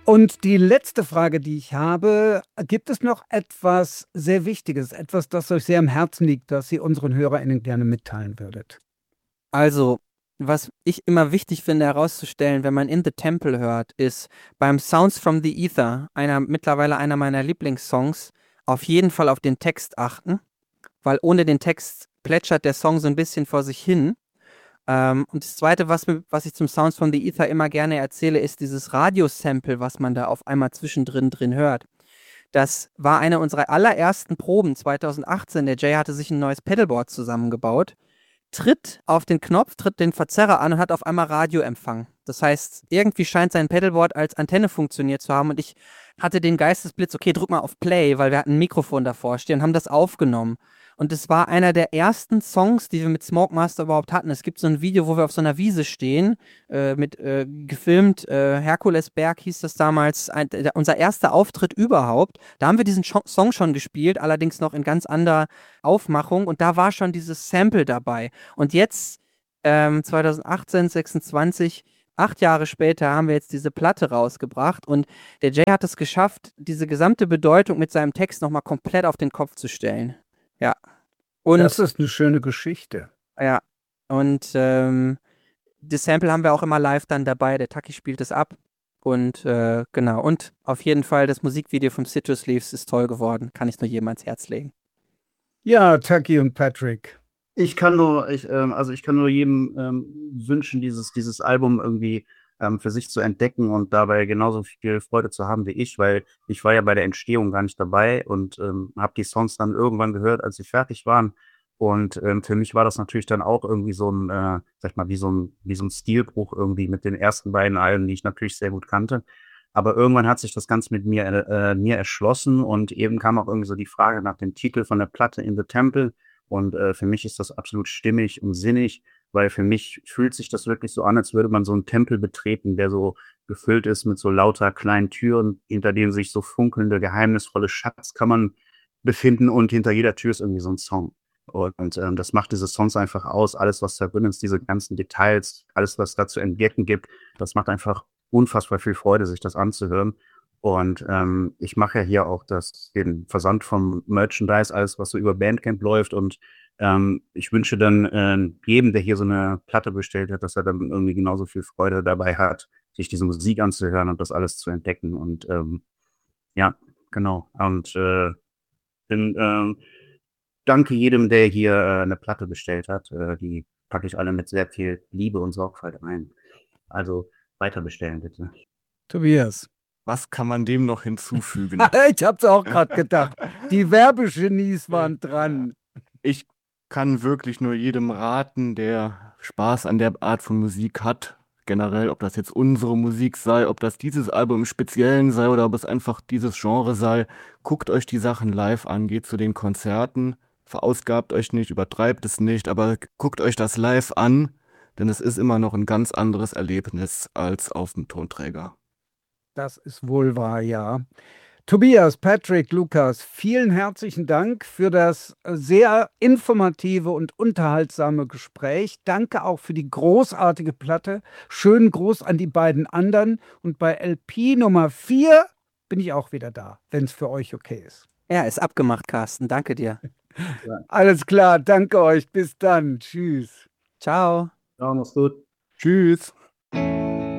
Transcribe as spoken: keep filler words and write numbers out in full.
Und die letzte Frage, die ich habe, gibt es noch etwas sehr Wichtiges, etwas, das euch sehr am Herzen liegt, das ihr unseren HörerInnen gerne mitteilen würdet? Also, was ich immer wichtig finde herauszustellen, wenn man In the Temple hört, ist beim Sounds from the Ether, einer mittlerweile einer meiner Lieblingssongs, auf jeden Fall auf den Text achten, weil ohne den Text plätschert der Song so ein bisschen vor sich hin. Ähm, und das Zweite, was, mir- was ich zum Sounds from the Ether immer gerne erzähle, ist dieses Radiosample, was man da auf einmal zwischendrin drin hört. Das war eine unserer allerersten Proben zwanzig achtzehn. Der Jay hatte sich ein neues Pedalboard zusammengebaut, tritt auf den Knopf, tritt den Verzerrer an und hat auf einmal Radioempfang. Das heißt, irgendwie scheint sein Pedalboard als Antenne funktioniert zu haben und ich hatte den Geistesblitz, okay, drück mal auf Play, weil wir hatten ein Mikrofon davor stehen und haben das aufgenommen. Und es war einer der ersten Songs, die wir mit Smoke Master überhaupt hatten. Es gibt so ein Video, wo wir auf so einer Wiese stehen, äh, mit äh, gefilmt, äh, Herkulesberg hieß das damals, ein, der, unser erster Auftritt überhaupt. Da haben wir diesen Scho- Song schon gespielt, allerdings noch in ganz anderer Aufmachung und da war schon dieses Sample dabei. Und jetzt, ähm, zwanzig achtzehn, sechsundzwanzig, acht Jahre später, haben wir jetzt diese Platte rausgebracht und der Jay hat es geschafft, diese gesamte Bedeutung mit seinem Text nochmal komplett auf den Kopf zu stellen. Ja. Und Das ist eine schöne Geschichte. ja, und ähm, das Sample haben wir auch immer live dann dabei. Der Taki spielt es ab. Und äh, genau. Und auf jeden Fall das Musikvideo vom Citrus Leaves ist toll geworden. Kann ich nur jedem ans Herz legen. Ja, Taki und Patrick. Ich kann nur, ich, ähm, also ich kann nur jedem ähm, wünschen, dieses, dieses Album irgendwie ähm, für sich zu entdecken und dabei genauso viel Freude zu haben wie ich, weil ich war ja bei der Entstehung gar nicht dabei und ähm, habe die Songs dann irgendwann gehört, als sie fertig waren. Und ähm, für mich war das natürlich dann auch irgendwie so ein, äh, sag ich mal, wie so ein, wie so ein Stilbruch irgendwie mit den ersten beiden Alben, die ich natürlich sehr gut kannte. Aber irgendwann hat sich das Ganze mit mir, äh, mir erschlossen und eben kam auch irgendwie so die Frage nach dem Titel von der Platte In the Temple. Und äh, für mich ist das absolut stimmig und sinnig, weil für mich fühlt sich das wirklich so an, als würde man so einen Tempel betreten, der so gefüllt ist mit so lauter kleinen Türen, hinter denen sich so funkelnde, geheimnisvolle Schatzkammern befinden und hinter jeder Tür ist irgendwie so ein Song. Und, und ähm, das macht diese Songs einfach aus. Alles, was da drin ist, diese ganzen Details, alles, was da zu entdecken gibt, das macht einfach unfassbar viel Freude, sich das anzuhören. Und ähm, ich mache ja hier auch das, den Versand vom Merchandise, alles, was so über Bandcamp läuft. Und ähm, ich wünsche dann äh, jedem, der hier so eine Platte bestellt hat, dass er dann irgendwie genauso viel Freude dabei hat, sich diese Musik anzuhören und das alles zu entdecken. Und ähm, ja, genau. Und äh, bin, ähm, danke jedem, der hier äh, eine Platte bestellt hat. Äh, die packe ich alle mit sehr viel Liebe und Sorgfalt ein. Also weiter bestellen, bitte. Tobias. Was kann man dem noch hinzufügen? Ich hab's auch gerade gedacht. Die Werbegenies waren dran. Ich kann wirklich nur jedem raten, der Spaß an der Art von Musik hat, generell, ob das jetzt unsere Musik sei, ob das dieses Album im Speziellen sei oder ob es einfach dieses Genre sei, guckt euch die Sachen live an, geht zu den Konzerten, verausgabt euch nicht, übertreibt es nicht, aber guckt euch das live an, denn es ist immer noch ein ganz anderes Erlebnis als auf dem Tonträger. Das ist wohl wahr, ja. Tobias, Patrick, Lukas, vielen herzlichen Dank für das sehr informative und unterhaltsame Gespräch. Danke auch für die großartige Platte. Schönen Gruß an die beiden anderen. Und bei L P Nummer vier bin ich auch wieder da, wenn es für euch okay ist. Ja, ist abgemacht, Carsten. Danke dir. Alles klar, danke euch. Bis dann. Tschüss. Ciao. Ja, mach's gut. Tschüss.